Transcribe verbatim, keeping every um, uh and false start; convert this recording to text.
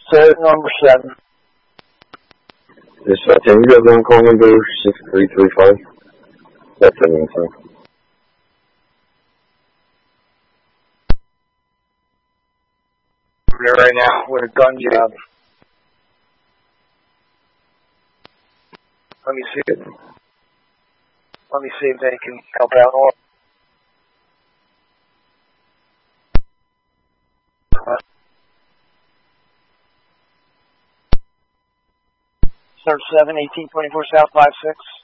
Sir, number seven. Yes, sir. Can you guys on call number six three three five? That's it, sir. There right now with a gun job. Let me see it. Let me see if they can help out. Or Sir seven, eighteen twenty-four South five six.